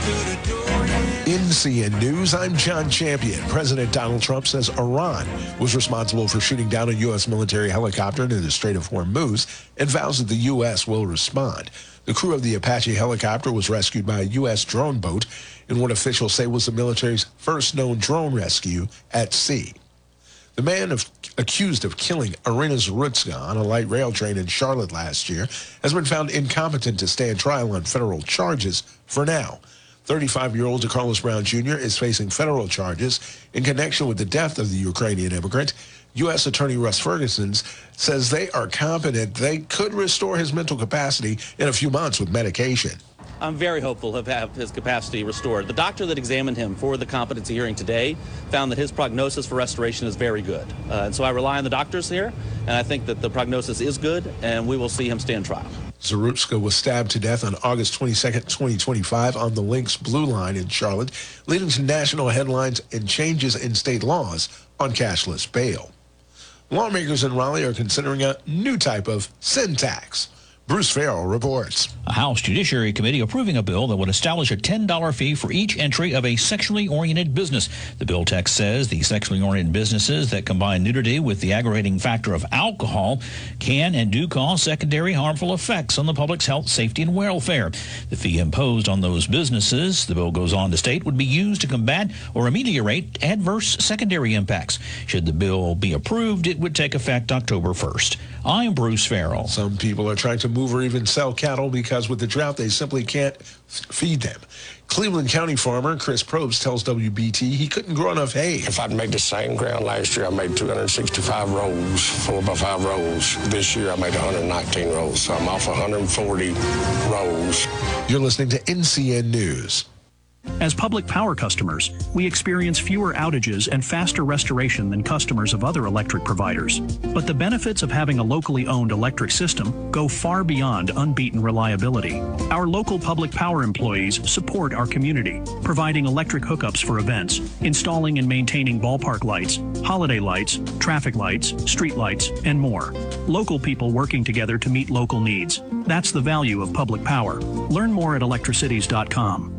NCN News, I'm John Champion. President Donald Trump says Iran was responsible for shooting down a U.S. military helicopter into the Strait of Hormuz and vows that the U.S. will respond. The crew of the Apache helicopter was rescued by a U.S. drone boat in what officials say was the military's first known drone rescue at sea. The man accused of killing Irina Zarutska on a light rail train in Charlotte last year has been found incompetent to stand trial on federal charges for now. 35-year-old DeCarlos Brown Jr. is facing federal charges in connection with the death of the Ukrainian immigrant. U.S. Attorney Russ Ferguson says they are confident they could restore his mental capacity in a few months with medication. I'm very hopeful of have his capacity restored. The doctor that examined him for the competency hearing today found that his prognosis for restoration is very good. And so I rely on the doctors here, and I think that the prognosis is good, and we will see him stand trial. Zarutska was stabbed to death on August 22, 2025 on the Lynx Blue Line in Charlotte, leading to national headlines and changes in state laws on cashless bail. Lawmakers in Raleigh are considering a new type of sin tax. Bruce Farrell reports. A House Judiciary Committee approving a bill that would establish a $10 fee for each entry of a sexually oriented business. The bill text says the sexually oriented businesses that combine nudity with the aggravating factor of alcohol can and do cause secondary harmful effects on the public's health, safety, and welfare. The fee imposed on those businesses, the bill goes on to state, would be used to combat or ameliorate adverse secondary impacts. Should the bill be approved, it would take effect October 1st. I'm Bruce Farrell. Some people are trying to move or even sell cattle because with the drought, they simply can't feed them. Cleveland County farmer Chris Probst tells WBT he couldn't grow enough hay. If I'd made the same ground last year, I made 265 rows, 4x5 rows. This year, I made 119 rows, so I'm off 140 rows. You're listening to NCN News. As public power customers, we experience fewer outages and faster restoration than customers of other electric providers. But the benefits of having a locally owned electric system go far beyond unbeaten reliability. Our local public power employees support our community, providing electric hookups for events, installing and maintaining ballpark lights, holiday lights, traffic lights, street lights, and more. Local people working together to meet local needs. That's the value of public power. Learn more at electricities.com.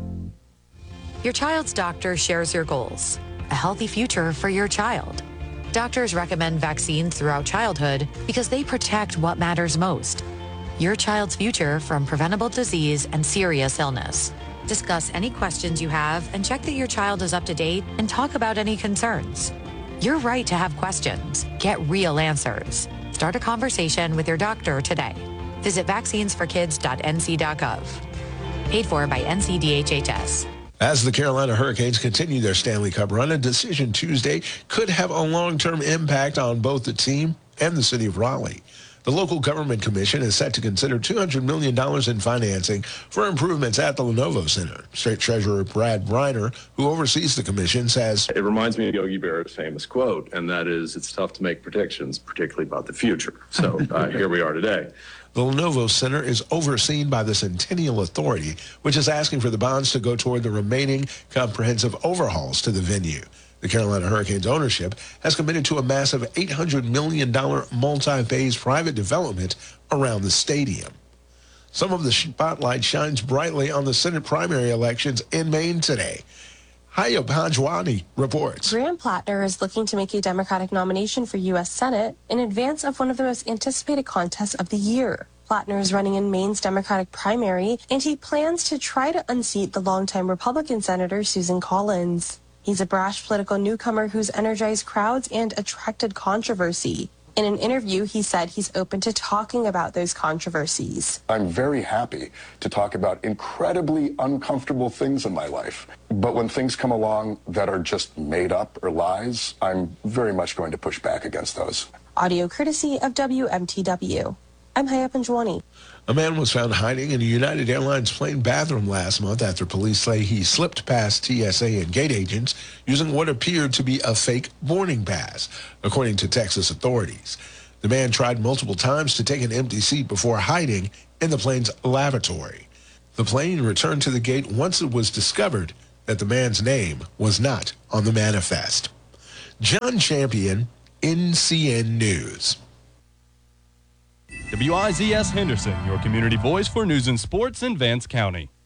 Your child's doctor shares your goals, a healthy future for your child. Doctors recommend vaccines throughout childhood because they protect what matters most, your child's future from preventable disease and serious illness. Discuss any questions you have and check that your child is up to date and talk about any concerns. You're right to have questions. Get real answers. Start a conversation with your doctor today. Visit vaccinesforkids.nc.gov. Paid for by NCDHHS. As the Carolina Hurricanes continue their Stanley Cup run, a decision Tuesday could have a long-term impact on both the team and the city of Raleigh. The local government commission is set to consider $200 million in financing for improvements at the Lenovo Center. State Treasurer Brad Reiner, who oversees the commission, says, "It reminds me of Yogi Berra's famous quote, and that is, it's tough to make predictions, particularly about the future." So here we are today. The Lenovo Center is overseen by the Centennial Authority, which is asking for the bonds to go toward the remaining comprehensive overhauls to the venue. The Carolina Hurricanes ownership has committed to a massive $800 million multi-phase private development around the stadium. Some of the spotlight shines brightly on the Senate primary elections in Maine today. Haya Panjwani reports. Graham Plattner is looking to make a Democratic nomination for U.S. Senate in advance of one of the most anticipated contests of the year. Plattner is running in Maine's Democratic primary, and he plans to try to unseat the longtime Republican Senator Susan Collins. He's a brash political newcomer who's energized crowds and attracted controversy. In an interview, he said he's open to talking about those controversies. I'm very happy to talk about incredibly uncomfortable things in my life. But when things come along that are just made up or lies, I'm very much going to push back against those. Audio courtesy of WMTW. I'm Haya Panjwani. A man was found hiding in a United Airlines plane bathroom last month after police say he slipped past TSA and gate agents using what appeared to be a fake boarding pass, according to Texas authorities. The man tried multiple times to take an empty seat before hiding in the plane's lavatory. The plane returned to the gate once it was discovered that the man's name was not on the manifest. John Champion, NCN News. WIZS Henderson, your community voice for news and sports in Vance County.